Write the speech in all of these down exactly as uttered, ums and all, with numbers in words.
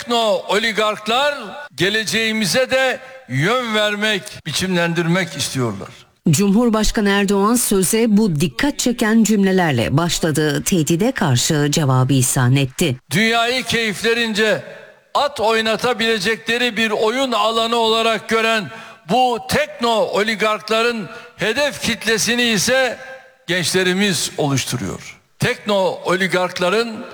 tekno oligarklar geleceğimize de yön vermek, biçimlendirmek istiyorlar. Cumhurbaşkanı Erdoğan söze bu dikkat çeken cümlelerle başladı. Tehdide karşı cevabı ihsan etti. Dünyayı keyiflerince at oynatabilecekleri bir oyun alanı olarak gören bu tekno oligarkların hedef kitlesini ise gençlerimiz oluşturuyor. Tekno oligarkların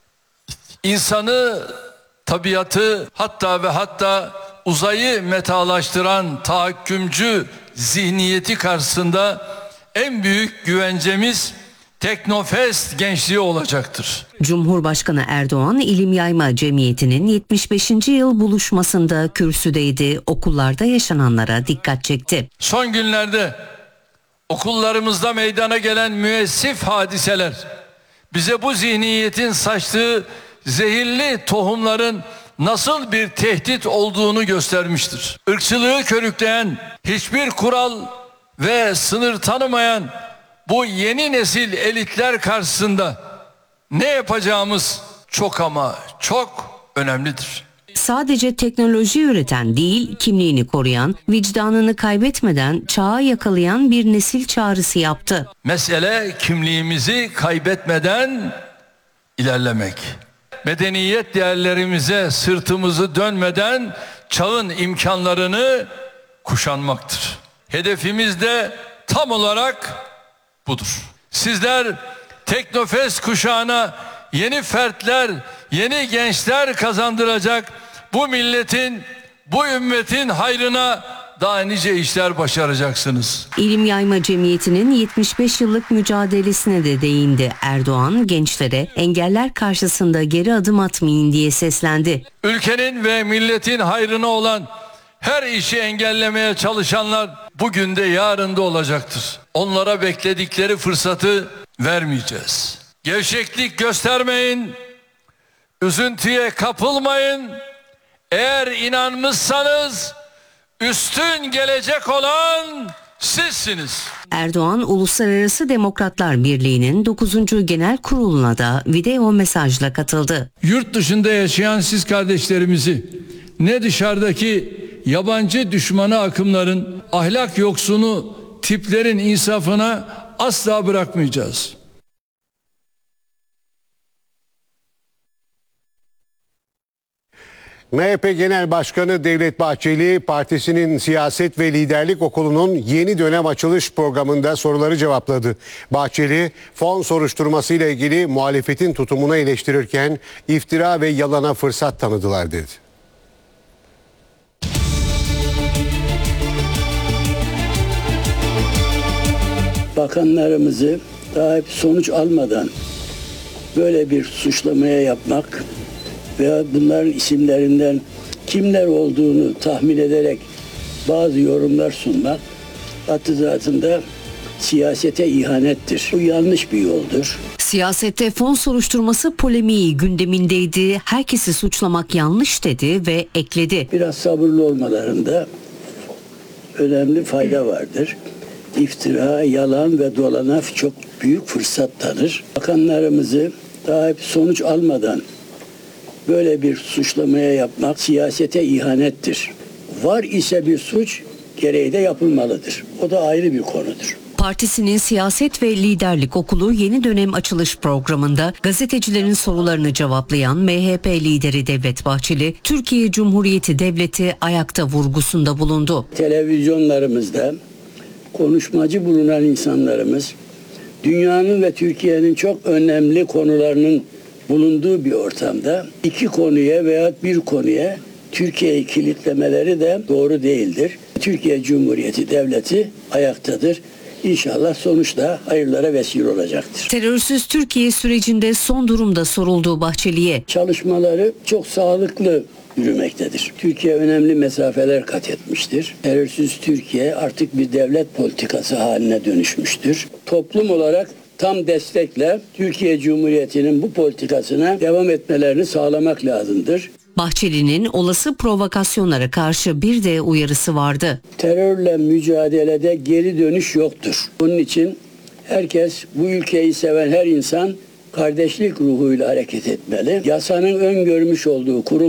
insanı, tabiatı, hatta ve hatta uzayı metalaştıran tahakkümcü zihniyeti karşısında en büyük güvencemiz Teknofest gençliği olacaktır. Cumhurbaşkanı Erdoğan İlim Yayma Cemiyeti'nin yetmiş beşinci yıl buluşmasında kürsüdeydi. Okullarda yaşananlara dikkat çekti. Son günlerde okullarımızda meydana gelen müessif hadiseler bize bu zihniyetin saçtığı zehirli tohumların nasıl bir tehdit olduğunu göstermiştir. Irkçılığı körükleyen, hiçbir kural ve sınır tanımayan bu yeni nesil elitler karşısında ne yapacağımız çok ama çok önemlidir. Sadece teknoloji üreten değil, kimliğini koruyan, vicdanını kaybetmeden çağı yakalayan bir nesil çağrısı yaptı. Mesele kimliğimizi kaybetmeden ilerlemek. Medeniyet değerlerimize sırtımızı dönmeden çağın imkanlarını kuşanmaktır. Hedefimiz de tam olarak budur. Sizler Teknofest kuşağına yeni fertler, yeni gençler kazandıracak, bu milletin, bu ümmetin hayrına daha nice işler başaracaksınız. İlim Yayma Cemiyeti'nin yetmiş beş yıllık mücadelesine de değindi. Erdoğan gençlere engeller karşısında geri adım atmayın diye seslendi. Ülkenin ve milletin hayrına olan her işi engellemeye çalışanlar bugün de yarın da olacaktır. Onlara bekledikleri fırsatı vermeyeceğiz. Gevşeklik göstermeyin, üzüntüye kapılmayın. Eğer inanmışsanız üstün gelecek olan sizsiniz. Erdoğan, Uluslararası Demokratlar Birliği'nin dokuzuncu Genel Kurulu'na da video mesajla katıldı. Yurt dışında yaşayan siz kardeşlerimizi ne dışarıdaki yabancı düşmanı akımların, ahlak yoksunu tiplerin insafına asla bırakmayacağız. M H P Genel Başkanı Devlet Bahçeli, partisinin siyaset ve liderlik okulunun yeni dönem açılış programında soruları cevapladı. Bahçeli, fon soruşturması ile ilgili muhalefetin tutumunu eleştirirken iftira ve yalana fırsat tanıdılar dedi. Bakanlarımızı daha hep sonuç almadan böyle bir suçlamaya yapmak veya bunların isimlerinden kimler olduğunu tahmin ederek bazı yorumlar sunmak hattı zatında siyasete ihanettir. Bu yanlış bir yoldur. Siyasette fon soruşturması polemiği gündemindeydi. Herkesi suçlamak yanlış dedi ve ekledi. Biraz sabırlı olmalarında önemli fayda vardır. İftira, yalan ve dolana çok büyük fırsat tanır. Bakanlarımızı daha hep sonuç almadan böyle bir suçlamaya yapmak siyasete ihanettir. Var ise bir suç, gereği de yapılmalıdır. O da ayrı bir konudur. Partisinin siyaset ve liderlik okulu yeni dönem açılış programında gazetecilerin sorularını cevaplayan M H P lideri Devlet Bahçeli, Türkiye Cumhuriyeti Devleti ayakta vurgusunda bulundu. Televizyonlarımızda konuşmacı bulunan insanlarımız dünyanın ve Türkiye'nin çok önemli konularının bulunduğu bir ortamda iki konuya veya bir konuya Türkiye'yi kilitlemeleri de doğru değildir. Türkiye Cumhuriyeti Devleti ayaktadır. İnşallah sonuçta hayırlara vesile olacaktır. Terörsüz Türkiye sürecinde son durumda sorulduğu Bahçeli'ye. Çalışmaları çok sağlıklı yürümektedir. Türkiye önemli mesafeler kat etmiştir. Terörsüz Türkiye artık bir devlet politikası haline dönüşmüştür. Toplum olarak tam destekle Türkiye Cumhuriyeti'nin bu politikasına devam etmelerini sağlamak lazımdır. Bahçeli'nin olası provokasyonlara karşı bir de uyarısı vardı. Terörle mücadelede geri dönüş yoktur. Bunun için herkes, bu ülkeyi seven her insan kardeşlik ruhuyla hareket etmeli. Yasanın öngörmüş olduğu kurum